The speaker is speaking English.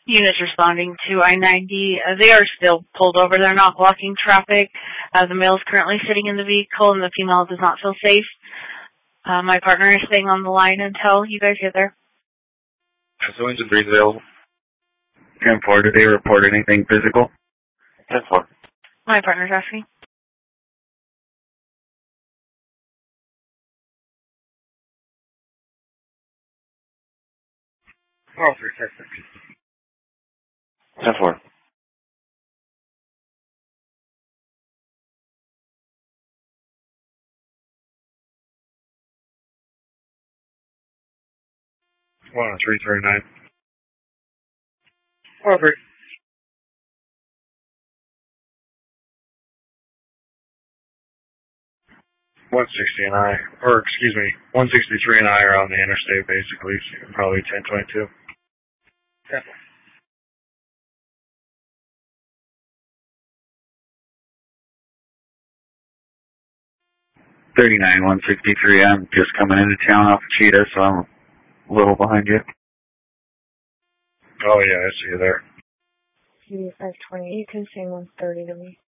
Units responding to I-90. They are still pulled over. They're not blocking traffic. The male is currently sitting in the vehicle, and the female does not feel safe. My partner is staying on the line until you guys get there. So engine 3 is available. 10-4, did they report anything physical? 10-4. My partner's asking. All 3 suspects. 10-4. One on 339. All 3. 160 and I, or excuse me, 163 and I are on the interstate basically, so probably 1022. Yeah. 39, 163. I'm just coming into town off of Cheetah, so I'm a little behind you. Oh yeah, I see you there. 520. You can say 130 to me.